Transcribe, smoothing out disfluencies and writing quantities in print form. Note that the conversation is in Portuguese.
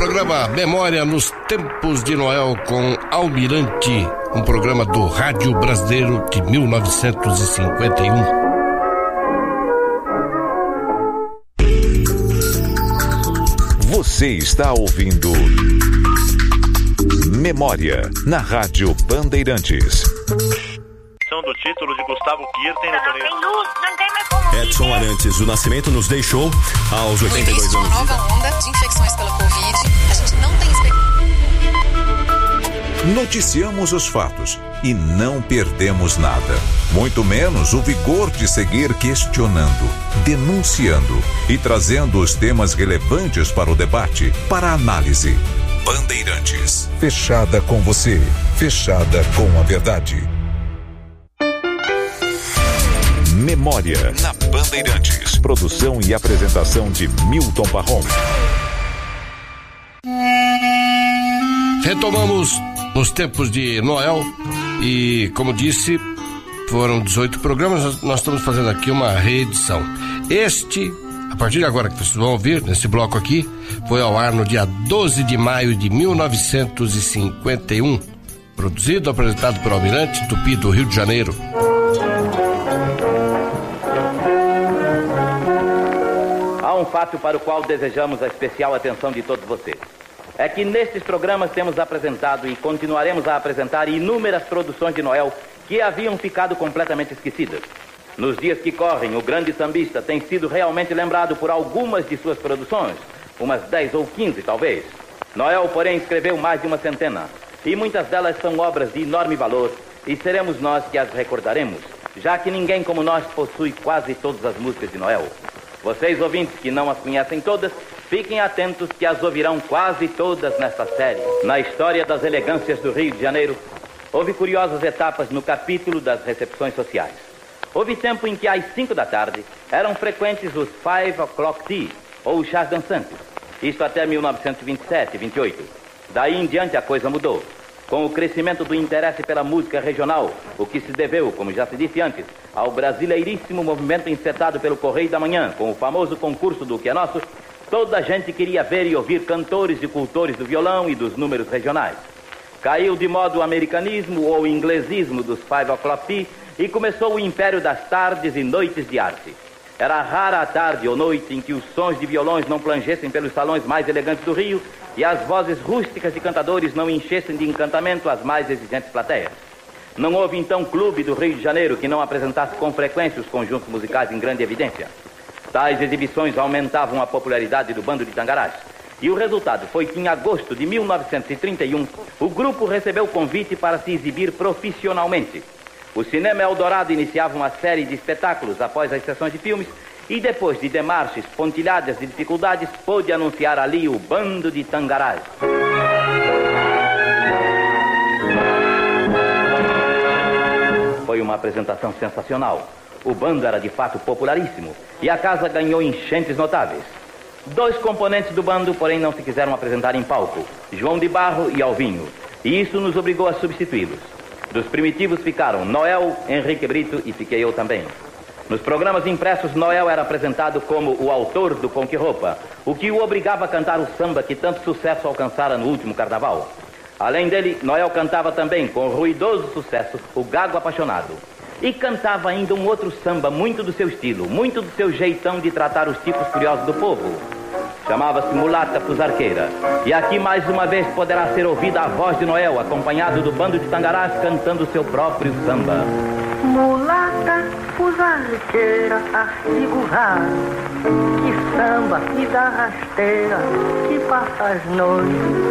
programa Memória nos Tempos de Noel com Almirante, um programa do Rádio Brasileiro de 1951. Você está ouvindo Memória na Rádio Bandeirantes. Do título de Gustavo Kirten. Não tem luz, não tem mais como Edson Arantes do Nascimento nos deixou aos 82 anos. No início de uma nova onda de infecções pela Covid, a gente não tem Noticiamos os fatos e não perdemos nada. Muito menos o vigor de seguir questionando, denunciando e trazendo os temas relevantes para o debate, para a análise. Bandeirantes. Fechada com você. Fechada com a verdade. Memória na Bandeirantes. Produção e apresentação de Milton Parron. Retomamos nos tempos de Noel e, como disse, foram 18 programas. Nós estamos fazendo aqui uma reedição. Este, a partir de agora que vocês vão ouvir, nesse bloco aqui, foi ao ar no dia 12 de maio de 1951. Produzido, apresentado por Almirante Tupi do Rio de Janeiro. Há um fato para o qual desejamos a especial atenção de todos vocês. É que nestes programas temos apresentado e continuaremos a apresentar inúmeras produções de Noel que haviam ficado completamente esquecidas. Nos dias que correm, o grande sambista tem sido realmente lembrado por algumas de suas produções, umas 10 ou 15 talvez. Noel, porém, escreveu mais de uma centena, e muitas delas são obras de enorme valor, e seremos nós que as recordaremos, já que ninguém como nós possui quase todas as músicas de Noel. Vocês, ouvintes que não as conhecem todas, fiquem atentos que as ouvirão quase todas nesta série. Na história das elegâncias do Rio de Janeiro, houve curiosas etapas no capítulo das recepções sociais. Houve tempo em que às 5 da tarde eram frequentes os 5 o'clock tea, ou chás dançantes. Isto até 1927, 28. Daí em diante a coisa mudou. Com o crescimento do interesse pela música regional, o que se deveu, como já se disse antes, ao brasileiríssimo movimento encetado pelo Correio da Manhã, com o famoso concurso do Que é Nosso, toda a gente queria ver e ouvir cantores e cultores do violão e dos números regionais. Caiu de modo o americanismo ou inglesismo dos 5 o'clock tea e começou o império das tardes e noites de arte. Era rara a tarde ou noite em que os sons de violões não plangessem pelos salões mais elegantes do Rio e as vozes rústicas de cantadores não enchessem de encantamento as mais exigentes plateias. Não houve então clube do Rio de Janeiro que não apresentasse com frequência os conjuntos musicais em grande evidência. Tais exibições aumentavam a popularidade do Bando de Tangarás. E o resultado foi que em agosto de 1931 o grupo recebeu convite para se exibir profissionalmente. O Cinema Eldorado iniciava uma série de espetáculos após as sessões de filmes e depois de demarches, pontilhadas e dificuldades, pôde anunciar ali o Bando de Tangarás. Foi uma apresentação sensacional. O bando era de fato popularíssimo e a casa ganhou enchentes notáveis. 2 componentes do bando, porém, não se quiseram apresentar em palco, João de Barro e Alvinho, e isso nos obrigou a substituí-los. Dos primitivos ficaram Noel, Henrique Brito e fiquei eu também. Nos programas impressos, Noel era apresentado como o autor do Conque-Roupa, o que o obrigava a cantar o samba que tanto sucesso alcançara no último carnaval. Além dele, Noel cantava também, com ruidoso sucesso, o Gago Apaixonado. E cantava ainda um outro samba muito do seu estilo, muito do seu jeitão de tratar os tipos curiosos do povo. Chamava-se Mulata Fusarqueira. E aqui mais uma vez poderá ser ouvida a voz de Noel, acompanhado do Bando de Tangarás, cantando seu próprio samba. Mulata Fusarqueira, artigurada, que samba e da rasteira, que passa as noites